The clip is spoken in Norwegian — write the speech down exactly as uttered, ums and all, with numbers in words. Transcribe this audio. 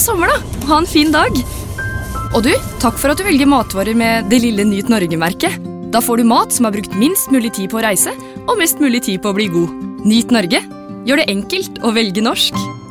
sommer da, og ha en fin dag. Og du, takk for at du velger matvarer med det lille Nyt Norge-merket. Da får du mat som har brukt minst mulig tid på å reise, og mest mulig tid på å bli god. Nyt Norge. Gjør det enkelt å velge norsk.